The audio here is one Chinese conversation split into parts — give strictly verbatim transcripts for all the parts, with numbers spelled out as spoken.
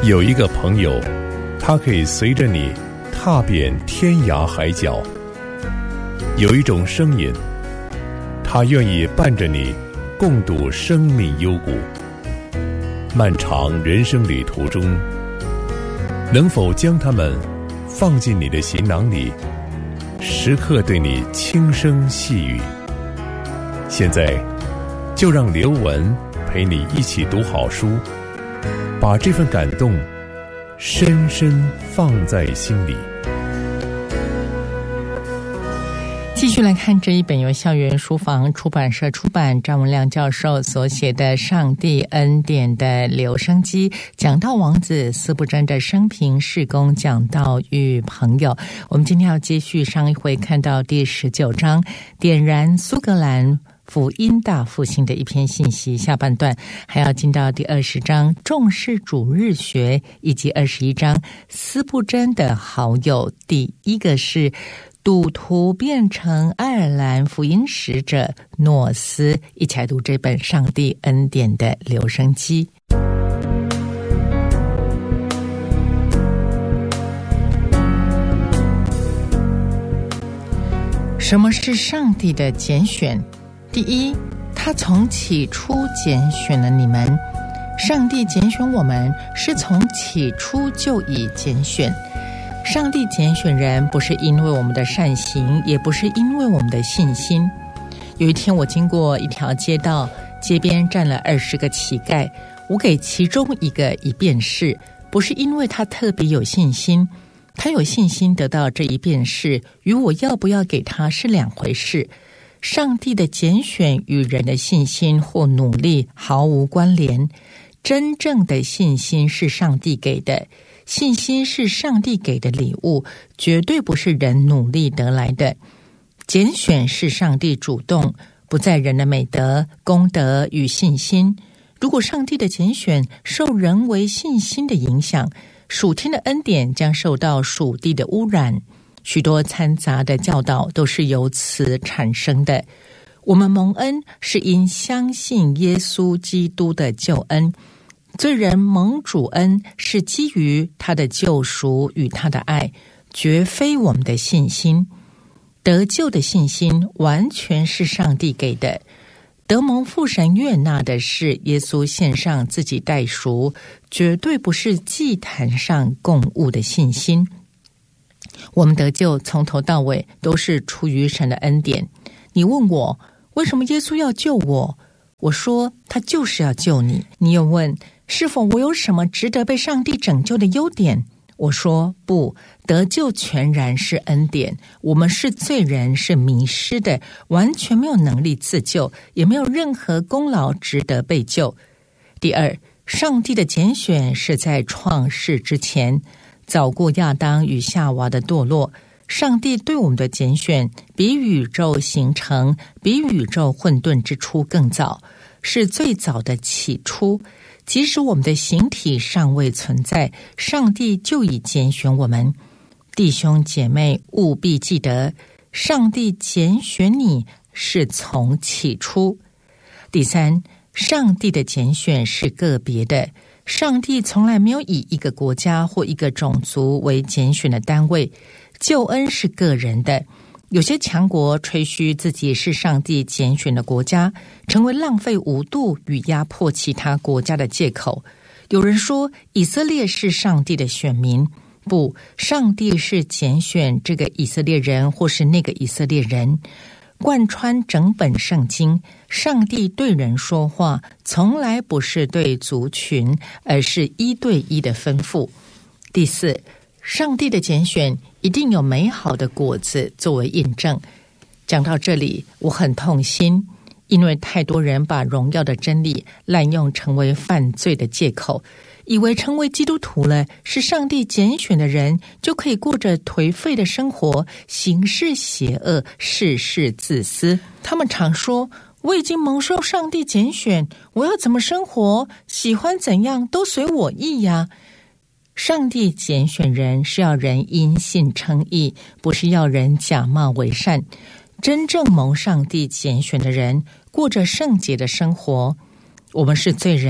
有一个朋友，他可以随着你踏遍天涯海角；有一种声音，他愿意伴着你共度生命幽谷。漫长人生旅途中，能否将他们放进你的行囊里，时刻对你轻声细语？现在就让刘文陪你一起读好书，把这份感动深深放在心里。 继续来看这一本由校园书房出版社出版，张文亮教授所写的《上帝恩典的留声机》，讲道王子司布真的生平、事工、讲道与朋友。我们今天要继续上一回看到第十九章，点燃苏格兰福音大复兴的一篇信息，下半段还要进到第二十章重视主日学，以及二十一章司布真的好友。第一个是赌徒变成爱尔兰福音使者诺斯，一起来读这本上帝恩典的留声机。什么是上帝的拣选？第一，他从起初拣选了你们。上帝拣选我们是从起初就已拣选。上帝拣选人不是因为我们的善行，也不是因为我们的信心。有一天我经过一条街道，街边站了二十个乞丐，我给其中一个一便士，不是因为他特别有信心，他有信心得到这一便士，与我要不要给他是两回事。上帝的拣选与人的信心或努力毫无关联。真正的信心是上帝给的，信心是上帝给的礼物，绝对不是人努力得来的。拣选是上帝主动，不在人的美德、功德与信心。如果上帝的拣选受人为信心的影响，属天的恩典将受到属地的污染。许多掺杂的教导都是由此产生的。我们蒙恩是因相信耶稣基督的救恩，罪人蒙主恩是基于他的救赎与他的爱，绝非我们的信心。得救的信心完全是上帝给的。得蒙父神悦纳的是耶稣献上自己代赎，绝对不是祭坛上供物的信心。我们得救从头到尾都是出于神的恩典。你问我为什么耶稣要救我，我说他就是要救你。你又问是否我有什么值得被上帝拯救的优点，我说不，得救全然是恩典。我们是罪人，是迷失的，完全没有能力自救，也没有任何功劳值得被救。第二，上帝的拣选是在创世之前，早过亚当与夏娃的堕落。上帝对我们的拣选比宇宙形成，比宇宙混沌之初更早，是最早的起初。即使我们的形体尚未存在，上帝就已拣选我们。弟兄姐妹务必记得，上帝拣选你是从起初。第三，上帝的拣选是个别的，上帝从来没有以一个国家或一个种族为拣选的单位，救恩是个人的。有些强国吹嘘自己是上帝拣选的国家，成为浪费无度与压迫其他国家的借口。有人说以色列是上帝的选民，不，上帝是拣选这个以色列人或是那个以色列人。贯穿整本圣经，上帝对人说话从来不是对族群，而是一对一的吩咐。第四，上帝的拣选一定有美好的果子作为印证。讲到这里，我很痛心，因为太多人把荣耀的真理滥用成为犯罪的借口，以为成为基督徒了，是上帝拣选的人，就可以过着颓废的生活，行事邪恶，事事自私。他们常说，我已经蒙受上帝拣选，我要怎么生活，喜欢怎样都随我意呀。上帝拣选人是要人因信称义，不是要人假冒为善。真正蒙上帝拣选的人过着圣洁的生活。我们是罪人，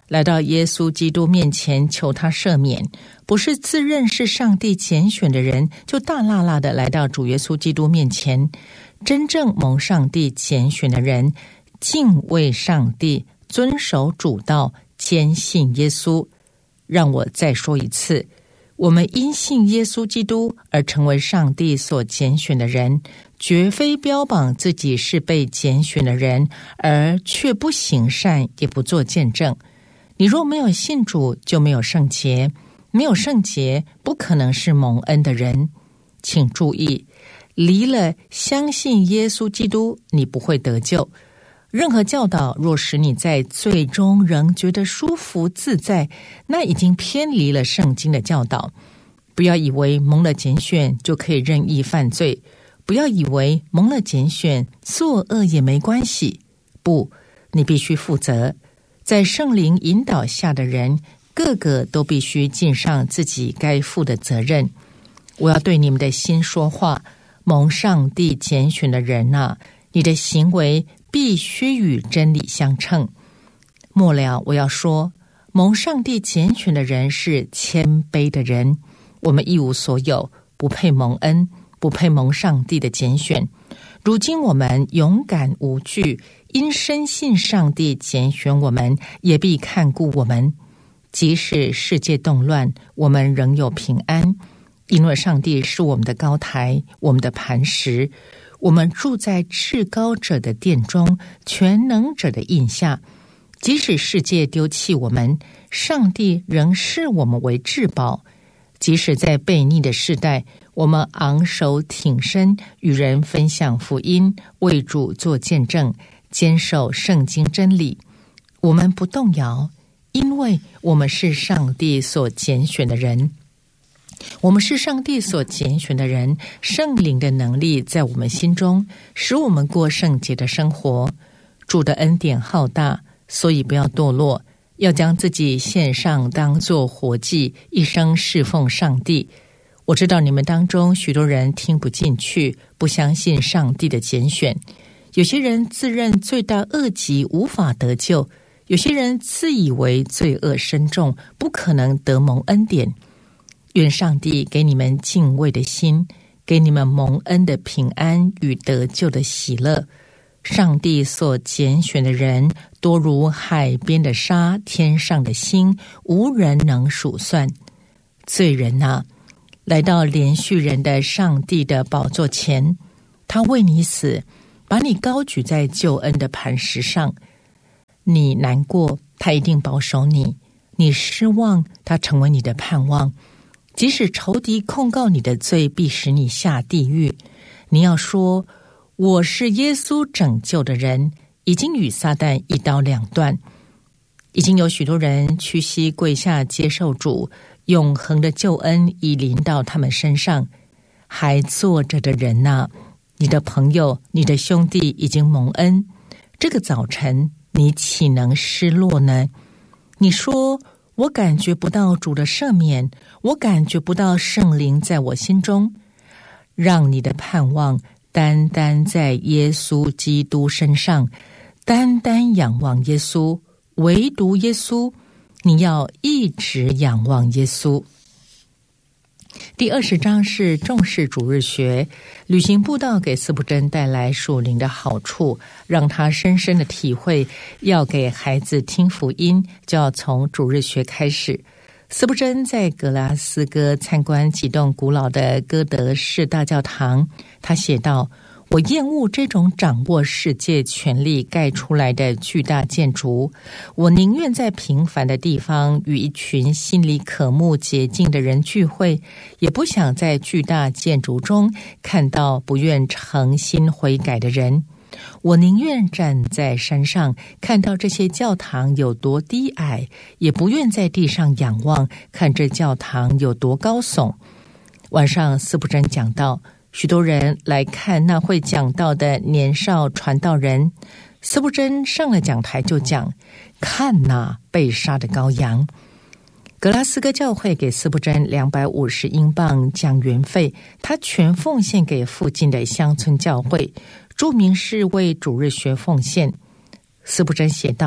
来到耶稣基督面前求他赦免，不是自认是上帝拣选的人就大辣辣的来到主耶稣基督面前。真正蒙上帝拣选的人，敬畏上帝，遵守主道，坚信耶稣。让我再说一次，我们因信耶稣基督而成为上帝所拣选的人，绝非标榜自己是被拣选的人，而却不行善，也不做见证。你若没有信主，就没有圣洁，没有圣洁，不可能是蒙恩的人。请注意，离了相信耶稣基督，你不会得救。任何教导若使你在最终仍觉得舒服自在，那已经偏离了圣经的教导。不要以为蒙了拣选就可以任意犯罪，不要以为蒙了拣选作恶也没关系。不，你必须负责。在圣灵引导下的人，个个都必须尽上自己该负的责任。我要对你们的心说话，蒙上帝拣选的人啊，你的行为必须与真理相称。末了，我要说，蒙上帝拣选的人是谦卑的人。我们一无所有，不配蒙恩，不配蒙上帝的拣选。如今我们勇敢无惧，因深信上帝拣选我们，也必看顾我们。即使世界动乱，我们仍有平安，因为上帝是我们的高台，我们的磐石。我们住在至高者的殿中，全能者的印下。即使世界丢弃我们，上帝仍视我们为至宝。即使在悖逆的世代，我们昂首挺身，与人分享福音，为主做见证，坚守圣经真理。我们不动摇，因为我们是上帝所拣选的人。我们是上帝所拣选的人，圣灵的能力在我们心中，使我们过圣洁的生活。主的恩典浩大，所以不要堕落，要将自己献上，当作活祭，一生侍奉上帝。我知道你们当中许多人听不进去，不相信上帝的拣选。有些人自认罪大恶极，无法得救；有些人自以为罪恶深重，不可能得蒙恩典。愿上帝给你们敬畏的心，给你们蒙恩的平安与得救的喜乐。上帝所拣选的人，多如海边的沙，天上的星，无人能数算。罪人啊，来到连续人的上帝的宝座前，他为你死，把你高举在救恩的磐石上。你难过，他一定保守你；你失望，他成为你的盼望。即使仇敌控告你的罪，必使你下地狱，你要说，我是耶稣拯救的人，已经与撒旦一刀两断。已经有许多人屈膝跪下接受主，永恒的救恩已临到他们身上。还坐着的人啊，你的朋友，你的兄弟已经蒙恩，这个早晨你岂能失落呢？你说，我感觉不到主的赦免，我感觉不到圣灵在我心中。让你的盼望单单在耶稣基督身上，单单仰望耶稣，唯独耶稣，你要一直仰望耶稣。第二十章是重视主日学，旅行步道给司布真带来属灵的好处，让他深深的体会，要给孩子听福音，就要从主日学开始。司布真在格拉斯哥参观几栋古老的哥德式大教堂，他写道，我厌恶这种掌握世界权力盖出来的巨大建筑，我宁愿在平凡的地方与一群心里渴慕洁净的人聚会，也不想在巨大建筑中看到不愿诚心悔改的人。我宁愿站在山上看到这些教堂有多低矮，也不愿在地上仰望看这教堂有多高耸。晚上司布真讲道，许多人来看那会讲道的年少传道人。司布真上了讲台就讲，看那被杀的羔羊。格拉斯哥教会给司布真两百五十英镑讲员费，他全奉献给附近的乡村教会，著名是为主日学奉献。司布真写道，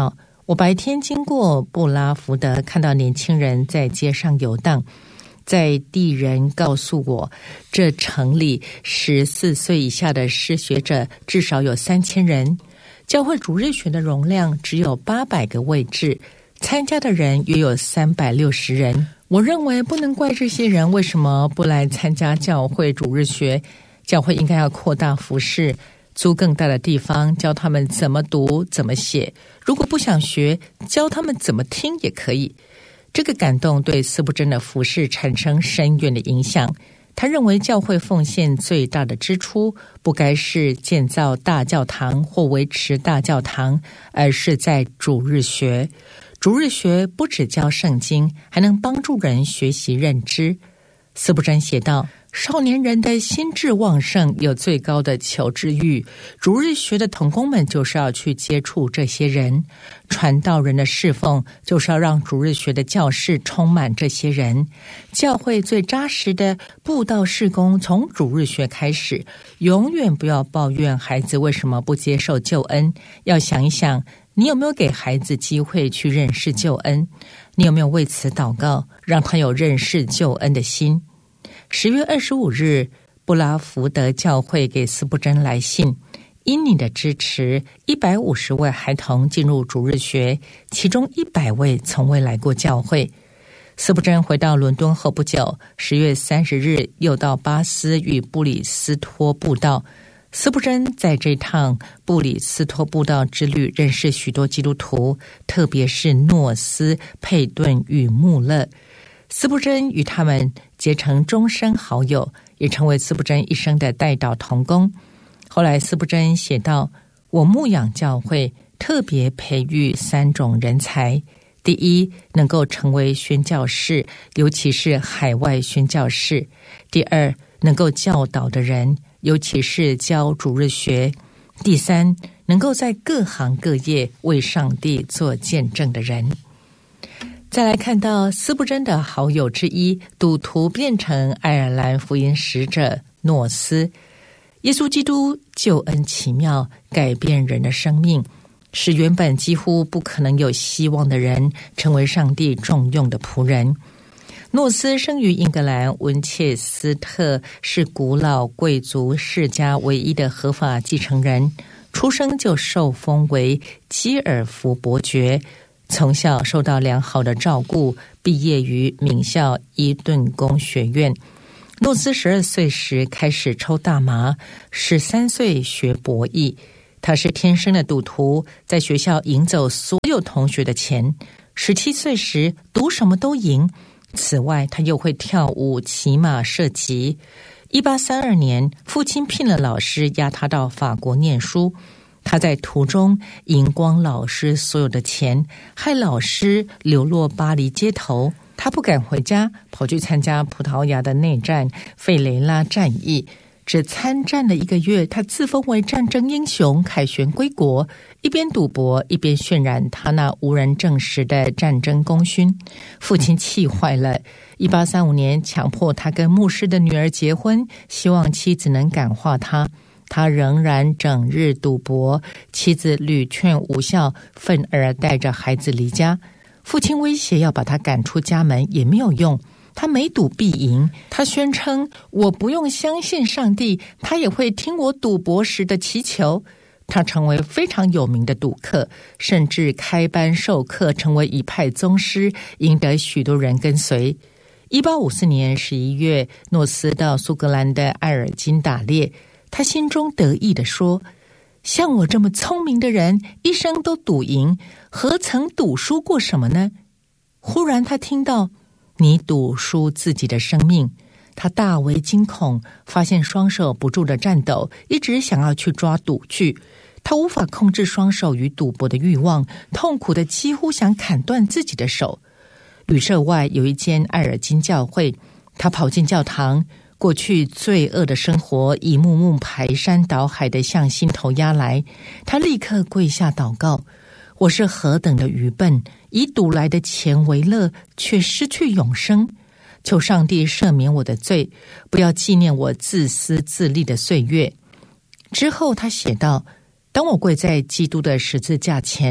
我白天经过布拉福德，看到年轻人在街上游荡，在地人告诉我，这城里十四岁以下的失学者至少有三千人，教会主日学的容量只有八百个位置，参加的人约有三百六十人。我认为不能怪这些人为什么不来参加教会主日学，教会应该要扩大服事，租更大的地方，教他们怎么读怎么写，如果不想学，教他们怎么听也可以。这个感动对司布真的服事产生深远的影响。他认为教会奉献最大的支出不该是建造大教堂或维持大教堂，而是在主日学。主日学不只教圣经，还能帮助人学习认知。司布真写道，少年人的心智旺盛，有最高的求知欲，主日学的同工们就是要去接触这些人，传道人的侍奉就是要让主日学的教室充满这些人。教会最扎实的布道事工从主日学开始，永远不要抱怨孩子为什么不接受救恩，要想一想，你有没有给孩子机会去认识救恩？你有没有为此祷告，让他有认识救恩的心？十月二十五日，布拉福德教会给司布真来信，因你的支持，一百五十位孩童进入主日学，其中一百位从未来过教会。司布真回到伦敦后不久，十月三十日又到巴斯与布里斯托布道。司布真在这趟布里斯托布道之旅认识许多基督徒，特别是诺斯、佩顿与穆勒。司布真与他们结成终身好友，也成为司布真一生的代祷同工。后来司布真写道，我牧养教会，特别培育三种人才。第一，能够成为宣教士，尤其是海外宣教士。第二，能够教导的人，尤其是教主日学。第三，能够在各行各业为上帝做见证的人。再来看到司布真的好友之一，赌徒变成爱尔兰福音使者诺斯。耶稣基督救恩奇妙，改变人的生命，使原本几乎不可能有希望的人成为上帝重用的仆人。诺斯生于英格兰温切斯特，是古老贵族世家唯一的合法继承人，出生就受封为基尔福伯爵，从小受到良好的照顾，毕业于名校伊顿公学院。诺斯十二岁时开始抽大麻，十三岁学博弈。他是天生的赌徒，在学校赢走所有同学的钱。十七岁时赌什么都赢。此外，他又会跳舞、骑马、射击。一八三二年，父亲聘了老师押他到法国念书。他在途中赢光老师所有的钱，害老师流落巴黎街头。他不敢回家，跑去参加葡萄牙的内战费雷拉战役。只参战了一个月，他自封为战争英雄，凯旋归国，一边赌博一边渲染他那无人证实的战争功勋。父亲气坏了，一八三五年强迫他跟牧师的女儿结婚，希望妻子能感化他。他仍然整日赌博，妻子屡劝无效，愤而带着孩子离家。父亲威胁要把他赶出家门，也没有用。他每赌必赢，他宣称我不用相信上帝，他也会听我赌博时的祈求。他成为非常有名的赌客，甚至开班授课，成为一派宗师，赢得许多人跟随。一八五四年十一月，诺斯到苏格兰的艾尔金打猎，他心中得意地说，像我这么聪明的人，一生都赌赢，何曾赌输过什么呢？忽然他听到你赌输自己的生命，他大为惊恐，发现双手不住的颤抖，一直想要去抓赌具。他无法控制双手与赌博的欲望，痛苦的几乎想砍断自己的手。旅社外有一间艾尔金教会，他跑进教堂，过去罪恶的生活一幕幕排山倒海的向心头压来，他立刻跪下祷告，我是何等的愚笨，以赌来的钱为乐，却失去永生。求上帝赦免我的罪，不要纪念我自私自利的岁月。之后他写道，当我跪在基督的十字架前，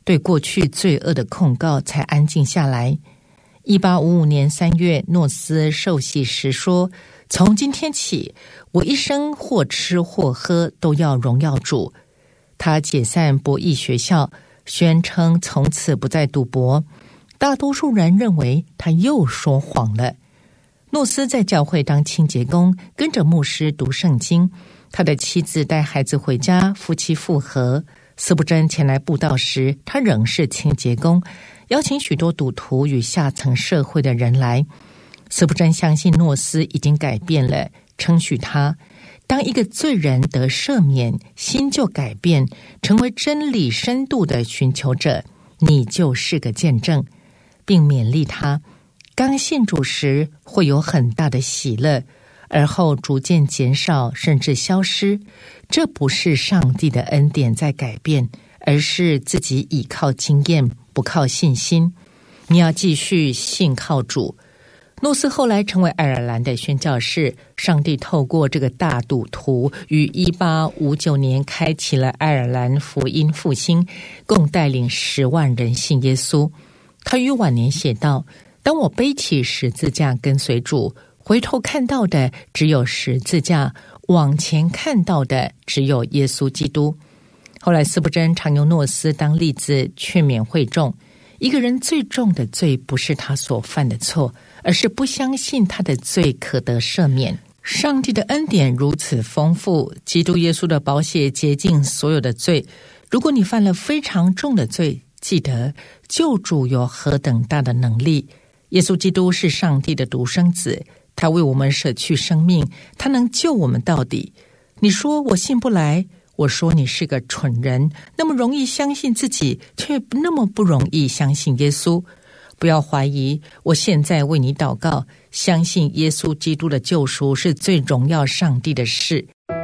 对过去罪恶的控告才安静下来。一八五五年三月，诺斯受洗时说：从今天起，我一生或吃或喝都要荣耀主。他解散博弈学校，宣称从此不再赌博。大多数人认为他又说谎了。诺斯在教会当清洁工，跟着牧师读圣经。他的妻子带孩子回家，夫妻复合。司布真前来布道时，他仍是清洁工，邀请许多赌徒与下层社会的人来。司布真相信诺斯已经改变了，称许他：当一个罪人得赦免，心就改变，成为真理深度的寻求者，你就是个见证，并勉励他：刚信主时会有很大的喜乐，而后逐渐减少甚至消失。这不是上帝的恩典在改变，而是自己倚靠经验，不靠信心。你要继续信靠主。诺斯后来成为爱尔兰的宣教士，上帝透过这个大赌徒于一八五九年开启了爱尔兰福音复兴，共带领十万人信耶稣。他于晚年写道：当我背起十字架跟随主，回头看到的只有十字架，往前看到的只有耶稣基督。后来司布真常用诺斯当例子劝勉会众，一个人最重的罪不是他所犯的错，而是不相信他的罪可得赦免。上帝的恩典如此丰富，基督耶稣的宝血洁净所有的罪。如果你犯了非常重的罪，记得救主有何等大的能力。耶稣基督是上帝的独生子，他为我们舍去生命，他能救我们到底。你说我信不来，我说你是个蠢人，那么容易相信自己，却那么不容易相信耶稣。不要怀疑，我现在为你祷告，相信耶稣基督的救赎是最荣耀上帝的事。